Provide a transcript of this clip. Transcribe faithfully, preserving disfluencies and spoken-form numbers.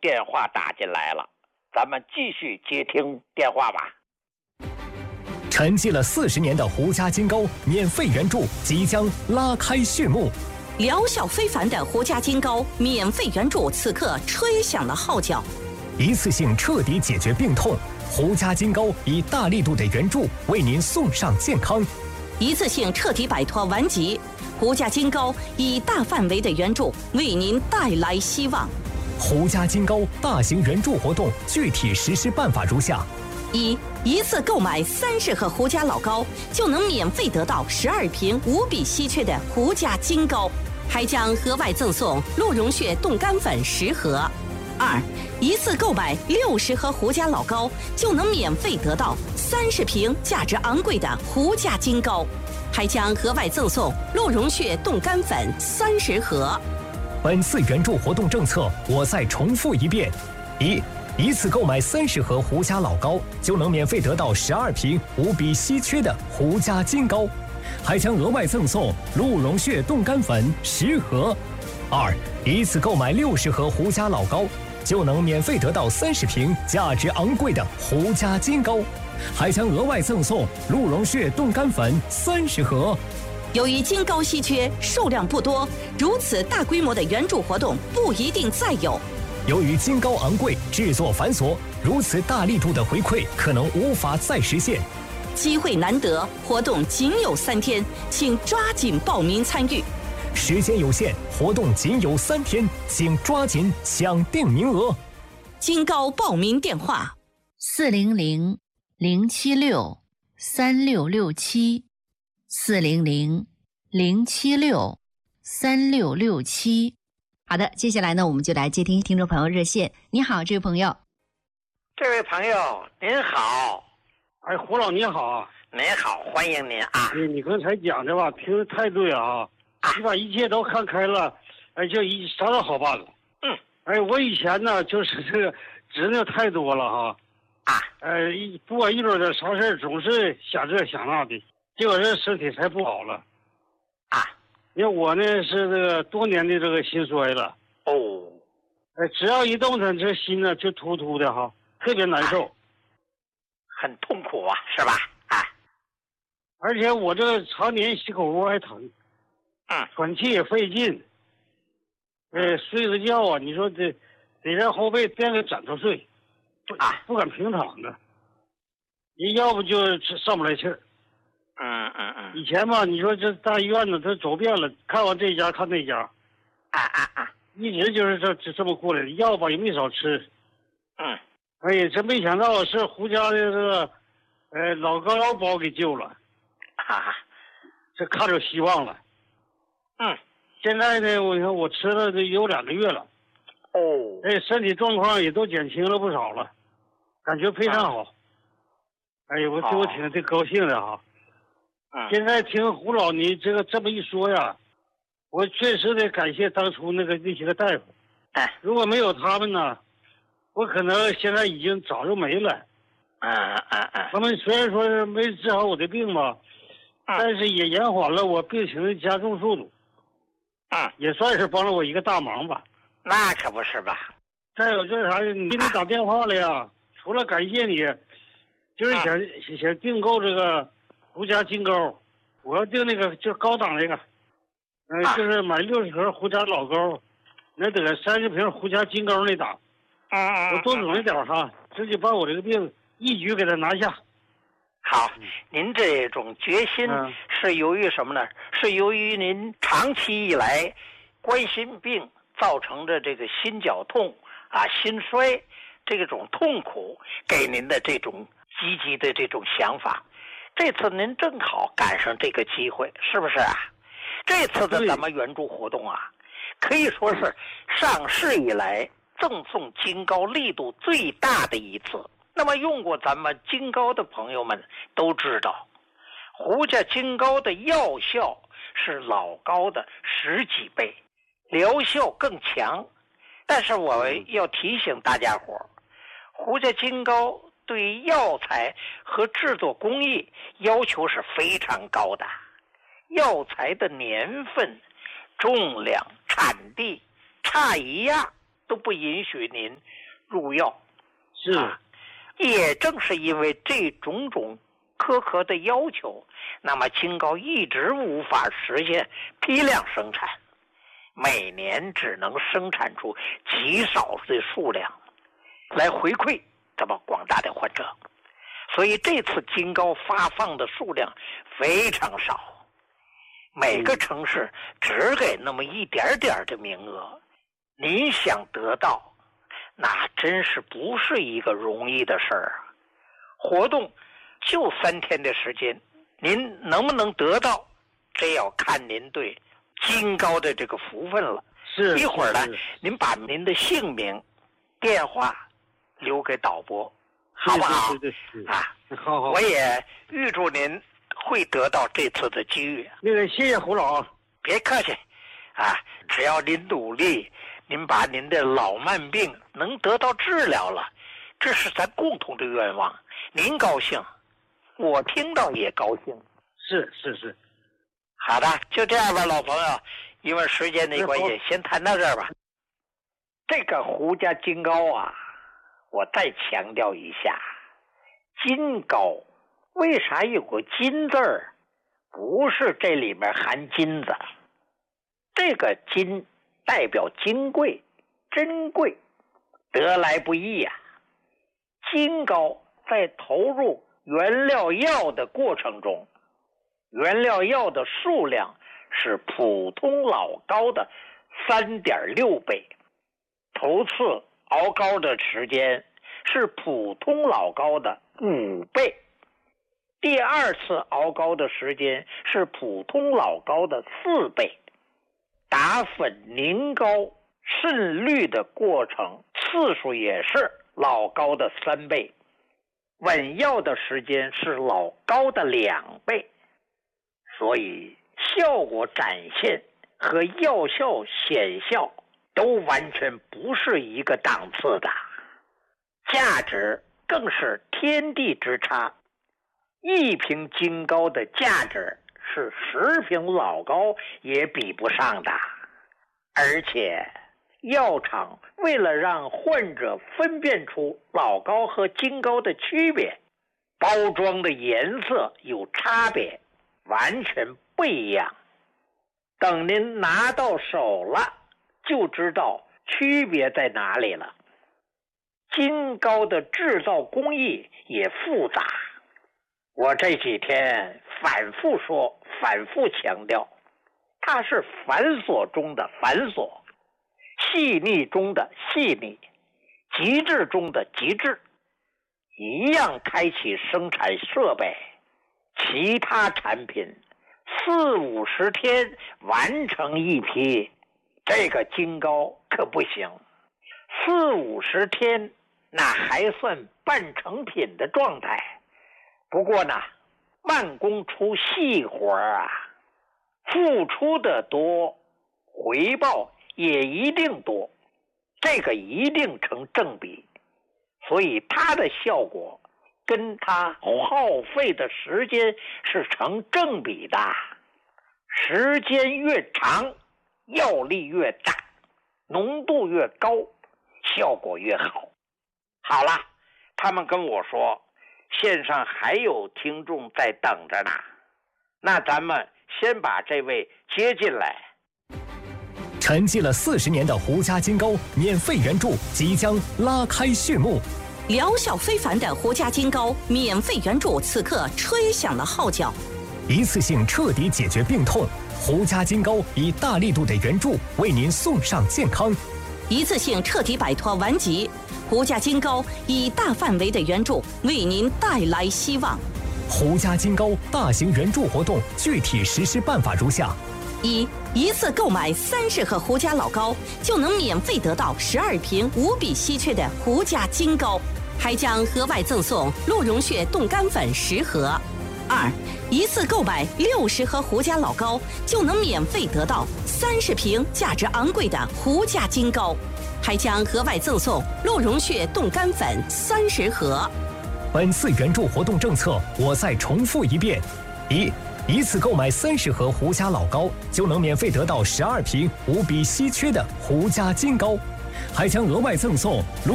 电话打进来了，咱们继续接听电话吧。 沉寂了四十年的胡家金钩免费援助即将拉开序幕， 疗效非凡的胡家金钩免费援助此刻吹响了号角， 一次性彻底解决病痛，胡家金钩以大力度的援助为您送上健康， 一次性彻底摆脱顽疾，胡家金钩以大范围的援助为您带来希望。 胡家金钩大型援助活动具体实施办法如下： 一、一次购买三十盒胡家老膏，就能免费得到十二瓶无比稀缺的胡家金钩，还将额外赠送鹿茸血冻干粉十盒。二、一次购买六十盒胡家老膏，就能免费得到三十瓶价值昂贵的胡家金钩，还将额外赠送鹿茸血冻干粉三十盒。 本次援助活动政策我再重复一遍：一、一次购买三十盒胡家老膏，就能免费得到十二瓶无比稀缺的胡家金膏，还将额外赠送鹿茸血冻干粉十盒。二、一次购买六十盒胡家老膏，就能免费得到三十瓶价值昂贵的胡家金膏，还将额外赠送鹿茸血冻干粉三十盒。 由于金膏稀缺，数量不多，如此大规模的援助活动不一定再有。 由于金膏昂贵，制作繁琐，如此大力度的回馈可能无法再实现。 机会难得，活动仅有三天，请抓紧报名参与。 时间有限，活动仅有三天，请抓紧抢定名额。 金膏报名电话： 四零零零七六三六六七，四零零零七六三六六七。好的，接下来呢，我们就来接听听众朋友热线。你好，这位朋友。 这位朋友您好。 哎，胡老你好。 您好，欢迎您啊。 你你刚才讲的吧，听得太对啊。你把一切都看开了，哎，就一啥都好办了。 嗯， 哎，我以前呢就是这个执拗太多了哈， 啊， 呃，一不管遇到点啥事总是想这想那的，结果这身体才不好了。 啊， 因为我呢是这个多年的这个心衰了。 哦， 哎，只要一动弹，这心呢就突突的哈，特别难受， 啊、很痛苦啊，是吧？啊， 而且我这个常年心口窝还疼。 嗯， 喘气也费劲，呃，睡个觉啊，你说得得让后背垫个枕头睡， 啊， 不敢平躺着，你要不就上不来气儿。 嗯嗯嗯。 以前吧，你说这大医院呢，他走遍了，看完这家看那家， 啊啊啊， 一直就是这这这么过来的，药吧也没少吃。 嗯。 哎呀，真没想到是胡家的这个，呃，老膏药把我给救了， 哈哈， 这看着希望了。 嗯， 现在呢，我看我吃了这有两个月了， 哦， 哎，身体状况也都减轻了不少了，感觉非常好。啊、哎呀，我对我挺挺高兴的哈。 嗯， 现在听胡老你这个这么一说呀，我确实得感谢当初那个那些个大夫。 哎， 如果没有他们呢，我可能现在已经早就没了。 嗯嗯嗯， 他们虽然说是没治好我的病吧， 嗯、 但是也延缓了我病情的加重速度。 嗯， 也算是帮了我一个大忙吧。 那可不是吧？ 再有就是啥，你给你打电话了呀，除了感谢你，就是想、嗯、想订购这个胡家金钩，我要订那个就是高档那个，嗯、呃啊，就是买六十盒胡家老钩，能得三十瓶胡家金钩那档。 嗯嗯， 我多准一点哈，直接把我这个病一举给他拿下。 好，您这种决心是由于什么呢？是由于您长期以来冠心病造成的这个心绞痛啊、心衰这种痛苦给您的这种积极的这种想法。这次您正好赶上这个机会，是不是啊？这次的咱们援助活动啊，可以说是上市以来赠送金膏力度最大的一次。那么用过咱们金膏的朋友们都知道，胡家金膏的药效是老膏的十几倍，疗效更强。但是我要提醒大家伙，胡家金膏对药材和制作工艺要求是非常高的，药材的年份、重量、产地差一样， 都不允许您入药。 是、 啊，也正是因为这种种苛刻的要求，那么金高一直无法实现批量生产，每年只能生产出极少的数量来回馈这么广大的患者，所以这次金高发放的数量非常少，每个城市只给那么一点点的名额，您想得到那真是不是一个容易的事儿啊！活动就三天的时间，您能不能得到，这要看您对金高的这个福分了。 是， 一会儿呢， 您把您的姓名、电话留给导播，好不好？ 对对对对啊， 好好。 我也预祝您会得到这次的机遇。 那个，谢谢胡老， 别客气，啊，只要您努力，您把您的老慢病能得到治疗了，这是咱共同的愿望。您高兴，我听到也高兴。 是是是， 好的，就这样吧，老朋友，因为时间的关系，先谈到这儿吧。这个胡家金高啊，我再强调一下，金高为啥有个金字儿？不是这里面含金子，这个金代表金贵、珍贵，得来不易呀、啊。金高在投入原料药的过程中，原料药的数量是普通老高的 三点六 倍，头次熬高的时间是普通老高的五倍，第二次熬高的时间是普通老高的四倍，打粉凝膏渗滤的过程次数也是老高的三倍，稳药的时间是老高的两倍，所以效果展现和药效显效都完全不是一个档次的，价值更是天地之差。一瓶金膏的价值是十瓶老膏也比不上的，而且药厂为了让患者分辨出老膏和金膏的区别，包装的颜色有差别，完全不一样。等您拿到手了，就知道区别在哪里了。金膏的制造工艺也复杂，我这几天反复说，反复强调，它是繁琐中的繁琐，细腻中的细腻，极致中的极致。一样开启生产设备，其他产品四五十天完成一批，这个金膏可不行。四五十天那还算半成品的状态，不过呢，慢工出细活啊，付出的多，回报也一定多，这个一定成正比，所以它的效果跟它耗费的时间是成正比的，时间越长，药力越大，浓度越高，效果越好。好了，他们跟我说线上还有听众在等着呢，那咱们先把这位接进来。 沉寂了四十年的胡家金膏免费援助即将拉开序幕， 疗效非凡的胡家金膏免费援助此刻吹响了号角， 一次性彻底解决病痛，胡家金膏以大力度的援助为您送上健康， 一次性彻底摆脱顽疾，胡家金膏以大范围的援助为您带来希望。 胡家金膏大型援助活动具体实施办法如下： 一、一次购买三十盒胡家老膏，就能免费得到十二瓶无比稀缺的胡家金膏，还将额外赠送鹿茸血冻干粉十盒。二、一次购买六十盒胡家老膏，就能免费得到三十瓶价值昂贵的胡家金膏，还将额外赠送鹿茸血冻干粉三十盒。 本次援助活动政策我再重复一遍：一、一次购买三十盒胡家老膏，就能免费得到十二瓶无比稀缺的胡家金膏， 还将额外赠送